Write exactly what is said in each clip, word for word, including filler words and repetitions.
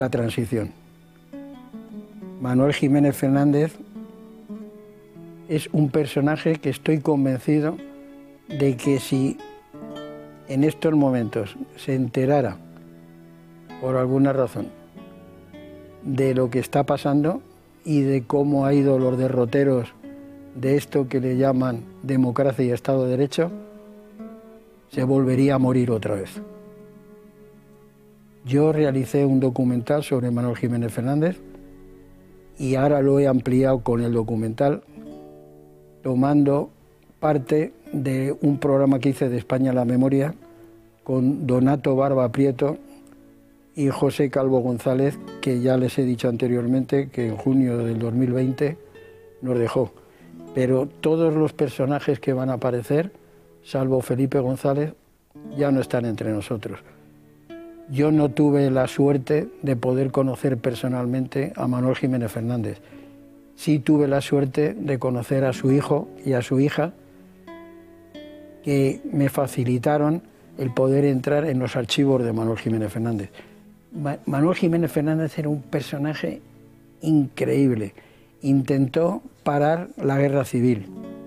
La transición. Manuel Jiménez Fernández es un personaje que estoy convencido de que si en estos momentos se enterara, por alguna razón, de lo que está pasando y de cómo ha ido los derroteros de esto que le llaman democracia y Estado de Derecho, se volvería a morir otra vez. Yo realicé un documental sobre Manuel Jiménez Fernández y ahora lo he ampliado con el documental, tomando parte de un programa que hice de España a la Memoria con Donato Barba Prieto y José Calvo González, que ya les he dicho anteriormente que en junio del dos mil veinte nos dejó. Pero todos los personajes que van a aparecer, salvo Felipe González, ya no están entre nosotros. Yo no tuve la suerte de poder conocer personalmente a Manuel Jiménez Fernández. Sí tuve la suerte de conocer a su hijo y a su hija, que me facilitaron el poder entrar en los archivos de Manuel Jiménez Fernández. Ma- Manuel Jiménez Fernández era un personaje increíble. Intentó parar la guerra civil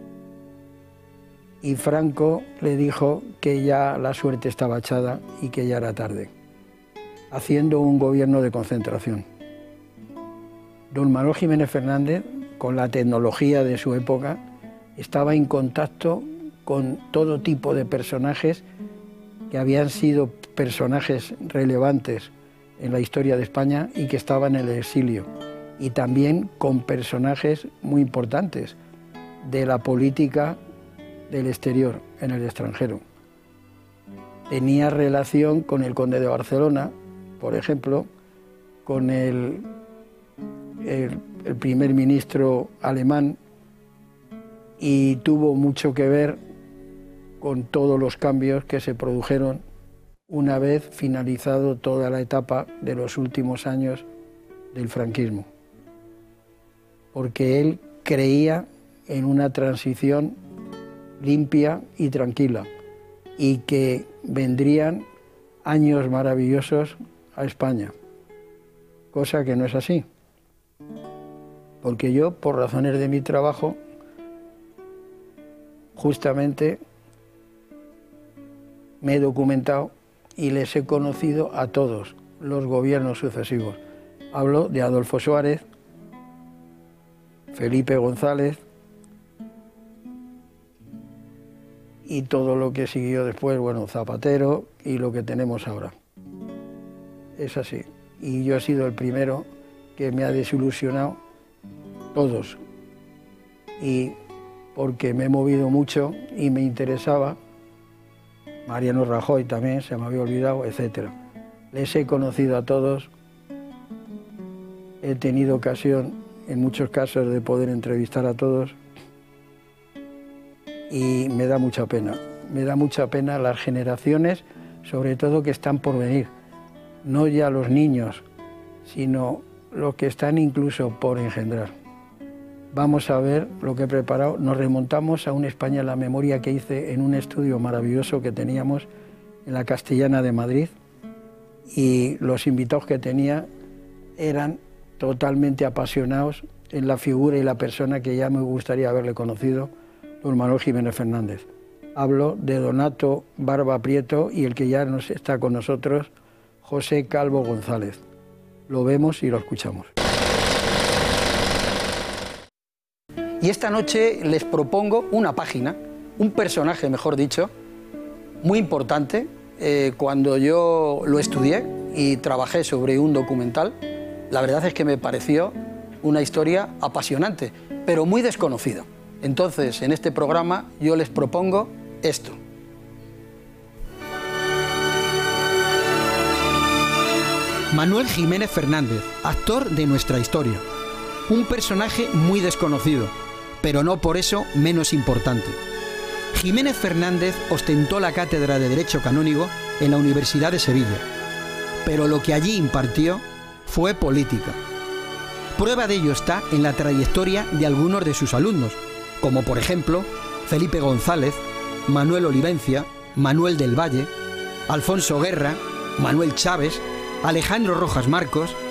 y Franco le dijo que ya la suerte estaba echada y que ya era tarde, haciendo un gobierno de concentración. Don Manuel Jiménez Fernández, con la tecnología de su época, estaba en contacto con todo tipo de personajes que habían sido personajes relevantes en la historia de España y que estaban en el exilio, y también con personajes muy importantes de la política del exterior, en el extranjero. Tenía relación con el conde de Barcelona, por ejemplo, con el, el, el primer ministro alemán, y tuvo mucho que ver con todos los cambios que se produjeron una vez finalizado toda la etapa de los últimos años del franquismo. Porque él creía en una transición limpia y tranquila y que vendrían años maravillosos a España, cosa que no es así, porque yo, por razones de mi trabajo, justamente me he documentado y les he conocido a todos los gobiernos sucesivos. Hablo de Adolfo Suárez, Felipe González y todo lo que siguió después, bueno, Zapatero y lo que tenemos ahora. Es así. Y yo he sido el primero que me ha desilusionado, todos. Y porque me he movido mucho y me interesaba, Mariano Rajoy también, se me había olvidado, etcétera. Les he conocido a todos, he tenido ocasión, en muchos casos, de poder entrevistar a todos, y me da mucha pena. Me da mucha pena las generaciones, sobre todo que están por venir. No ya los niños, sino los que están incluso por engendrar. Vamos a ver lo que he preparado. Nos remontamos a un España en la Memoria que hice en un estudio maravilloso que teníamos en la Castellana de Madrid, y los invitados que tenía eran totalmente apasionados en la figura y la persona que ya me gustaría haberle conocido, don Manuel Jiménez Fernández. Hablo de Donato Barba Prieto y el que ya nos está con nosotros, José Calvo González. Lo vemos y lo escuchamos. Y esta noche les propongo una página, un personaje, mejor dicho, muy importante. Eh, cuando yo lo estudié y trabajé sobre un documental, la verdad es que me pareció una historia apasionante, pero muy desconocida. Entonces, en este programa yo les propongo esto. Manuel Jiménez Fernández, actor de nuestra historia. Un personaje muy desconocido, pero no por eso menos importante. Jiménez Fernández ostentó la cátedra de Derecho Canónico en la Universidad de Sevilla, pero lo que allí impartió fue política. Prueba de ello está en la trayectoria de algunos de sus alumnos, como por ejemplo Felipe González, Manuel Olivencia, Manuel del Valle, Alfonso Guerra, Manuel Chávez, Alejandro Rojas Marcos